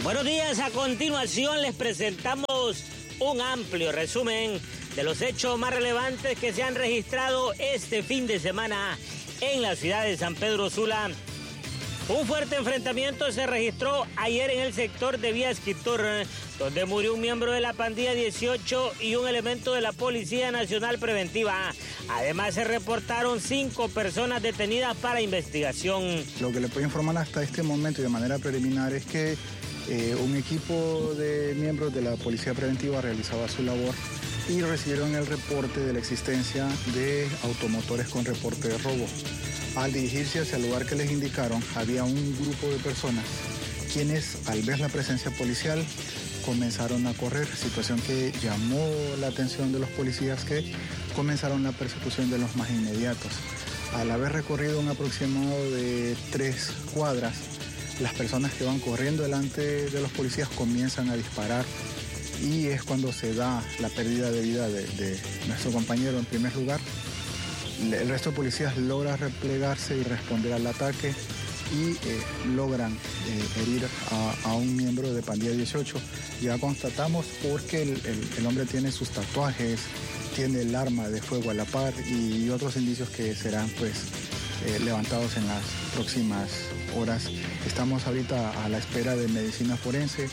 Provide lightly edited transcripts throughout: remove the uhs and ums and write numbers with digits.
Buenos días, a continuación les presentamos un amplio resumen de los hechos más relevantes que se han registrado este fin de semana en la ciudad de San Pedro Sula. Un fuerte enfrentamiento se registró ayer en el sector de Vía Escritor, donde murió un miembro de la pandilla 18 y un elemento de la Policía Nacional Preventiva. Además, se reportaron 5 personas detenidas para investigación. Lo que le puedo informar hasta este momento y de manera preliminar es que un equipo de miembros de la Policía Preventiva realizaba su labor y recibieron el reporte de la existencia de automotores con reporte de robo. Al dirigirse hacia el lugar que les indicaron, había un grupo de personas quienes, al ver la presencia policial, comenzaron a correr, situación que llamó la atención de los policías, que comenzaron la persecución de los más inmediatos. Al haber recorrido un aproximado de 3 cuadras, las personas que van corriendo delante de los policías comienzan a disparar y es cuando se da la pérdida de vida de nuestro compañero en primer lugar. El resto de policías logra replegarse y responder al ataque y logran herir a un miembro de pandilla 18. Ya constatamos porque el hombre tiene sus tatuajes, tiene el arma de fuego a la par y otros indicios que serán levantados en las próximas horas. Estamos ahorita a la espera de medicina forense.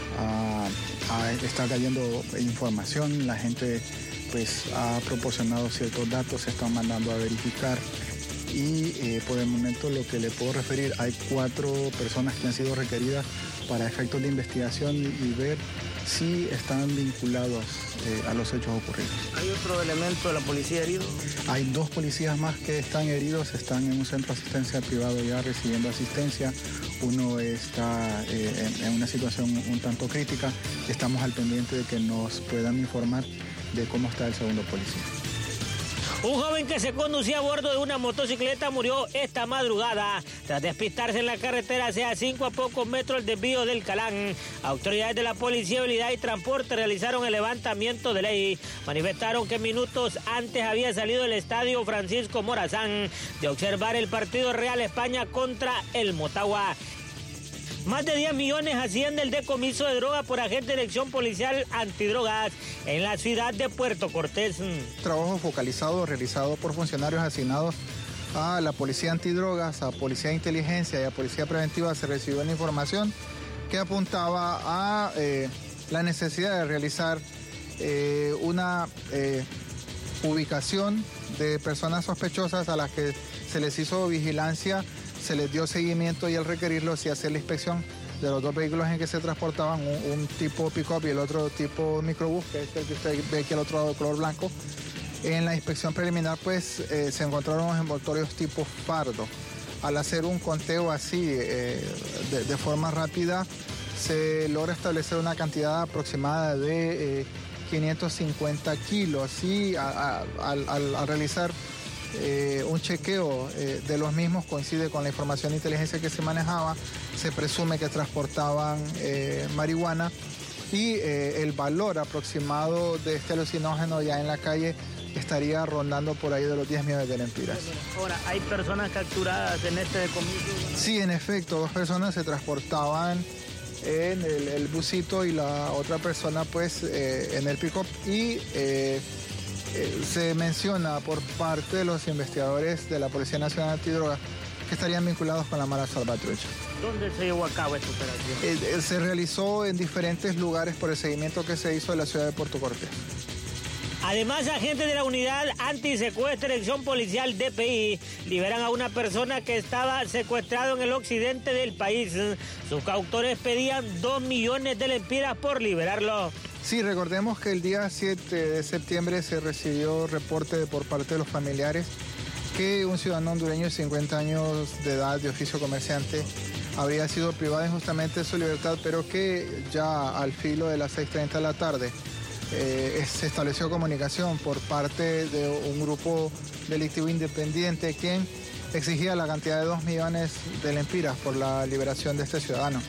Está cayendo información, la gente ha proporcionado ciertos datos, se están mandando a verificar y por el momento lo que le puedo referir, hay 4 personas que han sido requeridas para efectos de investigación y ver si están vinculados a los hechos ocurridos. ¿Hay otro elemento de la policía herido? Hay 2 policías más que están heridos, están en un centro de asistencia privado ya recibiendo asistencia. Uno está en una situación un tanto crítica. Estamos al pendiente de que nos puedan informar de cómo está el segundo policía. Un joven que se conducía a bordo de una motocicleta murió esta madrugada tras despistarse en la carretera CA5 a pocos metros del desvío del Calán. Autoridades de la Policía, Habilidad y Transporte realizaron el levantamiento de ley. Manifestaron que minutos antes había salido del estadio Francisco Morazán de observar el partido Real España contra el Motagua. Más de 10 millones asciende el decomiso de droga por agente de Dirección Policial Antidrogas en la ciudad de Puerto Cortés. Trabajo focalizado realizado por funcionarios asignados a la Policía Antidrogas, a Policía de Inteligencia y a Policía Preventiva. Se recibió la información que apuntaba a la necesidad de realizar una ubicación de personas sospechosas a las que se les hizo vigilancia. Se les dio seguimiento y al requerirlos y hacer la inspección de los 2 vehículos en que se transportaban, un tipo pick-up y el otro tipo microbús, que es el que usted ve aquí al otro lado de color blanco. En la inspección preliminar se encontraron los envoltorios tipo fardo. Al hacer un conteo así de forma rápida, se logra establecer una cantidad aproximada de 550 kilos y al realizar un chequeo de los mismos coincide con la información de inteligencia que se manejaba. Se presume que transportaban marihuana y el valor aproximado de este alucinógeno ya en la calle estaría rondando por ahí de los 10 millones de lempiras. Ahora, ¿hay personas capturadas en este decomiso? Sí, en efecto, 2 personas se transportaban en el busito y la otra persona en el pick-up y se menciona por parte de los investigadores de la Policía Nacional Antidroga que estarían vinculados con la Mara Salvatrucha. ¿Dónde se llevó a cabo esta operación? Se realizó en diferentes lugares por el seguimiento que se hizo de la ciudad de Puerto Cortés. Además, agentes de la Unidad Antisecuestro Dirección Policial DPI liberan a una persona que estaba secuestrado en el occidente del país. Sus cautores pedían 2 millones de lempiras por liberarlo. Sí, recordemos que el día 7 de septiembre se recibió reporte por parte de los familiares que un ciudadano hondureño de 50 años de edad, de oficio comerciante, habría sido privado injustamente de su libertad, pero que ya al filo de las 6:30 de la tarde se estableció comunicación por parte de un grupo delictivo independiente quien exigía la cantidad de 2 millones de lempiras por la liberación de este ciudadano.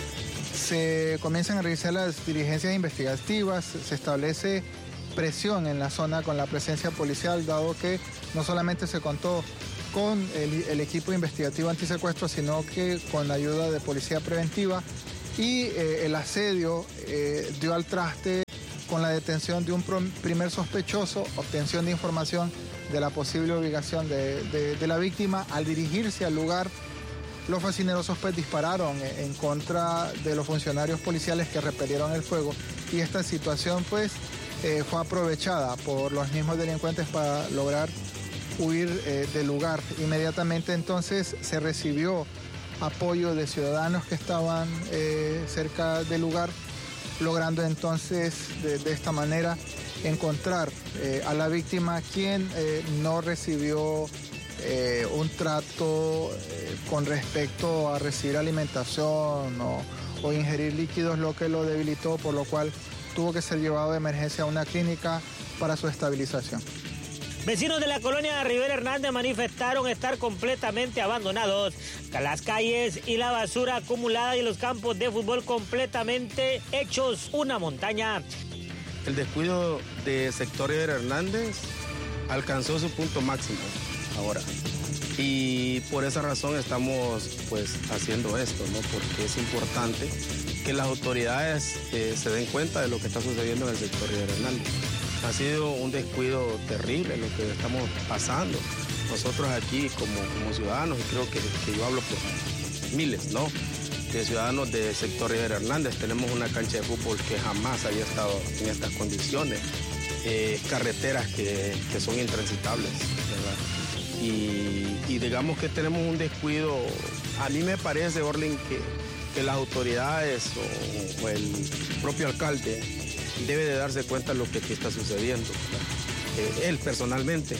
Se comienzan a realizar las diligencias investigativas, se establece presión en la zona con la presencia policial, dado que no solamente se contó con el equipo investigativo antisecuestro, sino que con la ayuda de policía preventiva y el asedio dio al traste con la detención de un primer sospechoso, obtención de información de la posible ubicación de la víctima. Al dirigirse al lugar, los fascinerosos pues dispararon en contra de los funcionarios policiales que repelieron el fuego, y esta situación pues fue aprovechada por los mismos delincuentes para lograr huir del lugar. Inmediatamente entonces se recibió apoyo de ciudadanos que estaban cerca del lugar, logrando entonces de esta manera encontrar a la víctima, quien no recibió un trato con respecto a recibir alimentación o ingerir líquidos, lo que lo debilitó, por lo cual tuvo que ser llevado de emergencia a una clínica para su estabilización. Vecinos de la colonia Rivera Hernández manifestaron estar completamente abandonados, las calles y la basura acumulada y los campos de fútbol completamente hechos una montaña. El descuido de sector Rivera Hernández alcanzó su punto máximo ahora, y por esa razón estamos pues haciendo esto, ¿no? Porque es importante que las autoridades se den cuenta de lo que está sucediendo en el sector Rivera Hernández. Ha sido un descuido terrible lo que estamos pasando. Nosotros aquí como ciudadanos, y creo que yo hablo por miles, ¿no?, de ciudadanos del sector Rivera Hernández, tenemos una cancha de fútbol que jamás había estado en estas condiciones, carreteras que son intransitables, ¿verdad? Y digamos que tenemos un descuido. A mí me parece, Orlin, que las autoridades o el propio alcalde debe de darse cuenta de lo que aquí está sucediendo. Él personalmente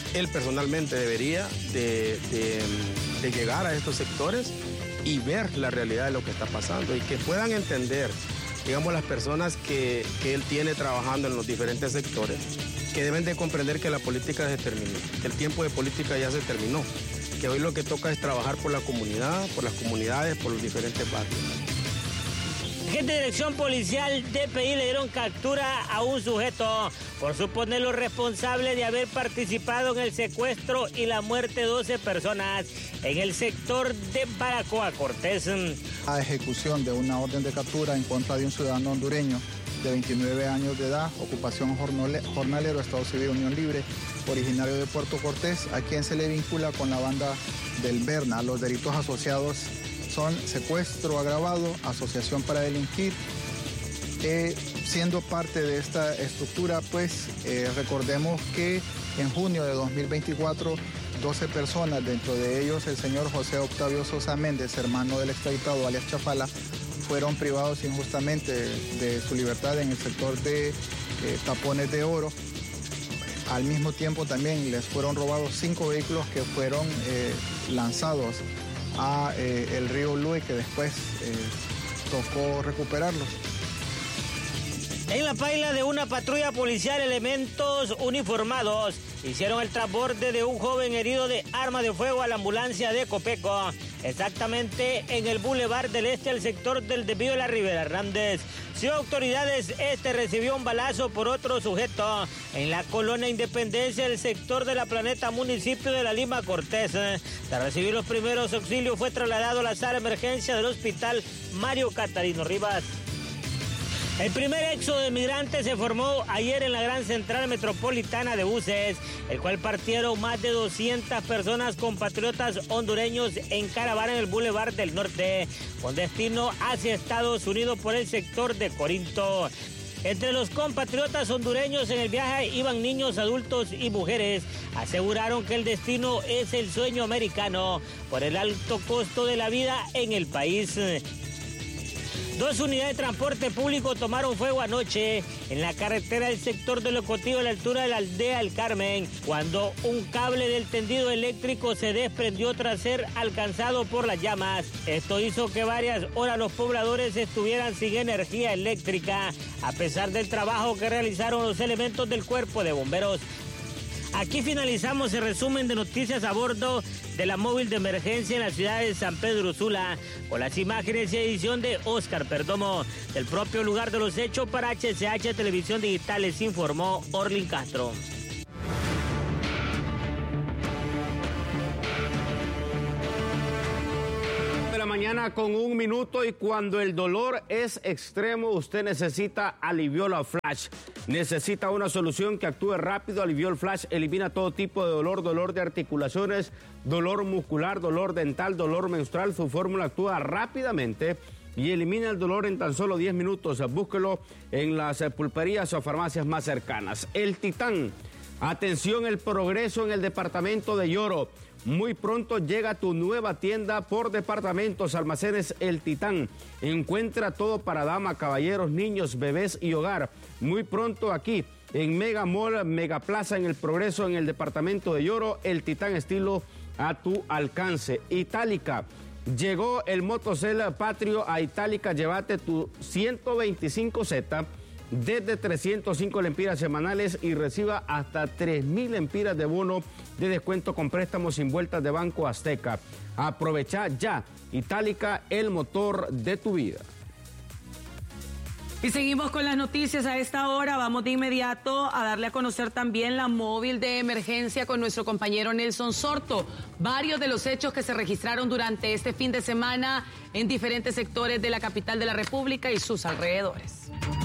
debería de llegar a estos sectores y ver la realidad de lo que está pasando, y que puedan entender, digamos, las personas que él tiene trabajando en los diferentes sectores, que deben de comprender que la política se terminó, que el tiempo de política ya se terminó, que hoy lo que toca es trabajar por la comunidad, por las comunidades, por los diferentes barrios. Agentes de dirección policial DPI le dieron captura a un sujeto por suponerlo responsable de haber participado en el secuestro y la muerte de 12 personas en el sector de Baracoa Cortés. La ejecución de una orden de captura en contra de un ciudadano hondureño de 29 años de edad, ocupación jornalero, Estado Civil Unión Libre, originario de Puerto Cortés, a quien se le vincula con la banda del Berna. Los delitos asociados son secuestro agravado, asociación para delinquir. Siendo parte de esta estructura, pues recordemos que en junio de 2024, 12 personas, dentro de ellos el señor José Octavio Sosa Méndez, hermano del extraditado alias Chafala, fueron privados injustamente de su libertad en el sector de Tapones de Oro. Al mismo tiempo también les fueron robados 5 vehículos que fueron lanzados a el río Lue, que después tocó recuperarlos. En la paila de una patrulla policial, elementos uniformados hicieron el transborde de un joven herido de arma de fuego a la ambulancia de Copeco, exactamente en el Boulevard del Este, al sector del desvío de la Rivera Hernández. Según autoridades, recibió un balazo por otro sujeto en la colonia Independencia del sector de la Planeta, municipio de La Lima, Cortés. Tras recibir los primeros auxilios, fue trasladado a la sala de emergencia del hospital Mario Catarino Rivas. El primer éxodo de migrantes se formó ayer en la gran central metropolitana de buses, el cual partieron más de 200 personas compatriotas hondureños en caravana en el Boulevard del Norte, con destino hacia Estados Unidos por el sector de Corinto. Entre los compatriotas hondureños en el viaje iban niños, adultos y mujeres. Aseguraron que el destino es el sueño americano por el alto costo de la vida en el país. 2 unidades de transporte público tomaron fuego anoche en la carretera del sector de Locotillo a la altura de la aldea El Carmen, cuando un cable del tendido eléctrico se desprendió tras ser alcanzado por las llamas. Esto hizo que varias horas los pobladores estuvieran sin energía eléctrica, a pesar del trabajo que realizaron los elementos del cuerpo de bomberos. Aquí finalizamos el resumen de noticias a bordo de la móvil de emergencia en la ciudad de San Pedro Sula, con las imágenes y edición de Oscar Perdomo. Del propio lugar de los hechos para HCH Televisión Digital les informó Orlin Castro. De la mañana. mañana con 1 minuto, y cuando el dolor es extremo, usted necesita Aliviola Flash. Necesita una solución que actúe rápido. Aliviola Flash elimina todo tipo de dolor, dolor de articulaciones, dolor muscular, dolor dental, dolor menstrual. Su fórmula actúa rápidamente y elimina el dolor en tan solo 10 minutos. Búsquelo en las pulperías o farmacias más cercanas. El Titán. Atención, el progreso en el departamento de Yoro. Muy pronto llega tu nueva tienda por departamentos, Almacenes El Titán. Encuentra todo para dama, caballeros, niños, bebés y hogar. Muy pronto aquí en Mega Mall, Mega Plaza, en el progreso en el departamento de Yoro. El Titán, estilo a tu alcance. Itálica. Llegó el Motocel Patrio a Itálica. Llévate tu 125Z desde 305 lempiras semanales y reciba hasta 3,000 lempiras de bono de descuento con préstamos sin vueltas de Banco Azteca. Aprovecha ya. Itálica, el motor de tu vida. Y seguimos con las noticias a esta hora. Vamos de inmediato a darle a conocer también la móvil de emergencia con nuestro compañero Nelson Sorto. Varios de los hechos que se registraron durante este fin de semana en diferentes sectores de la capital de la República y sus alrededores.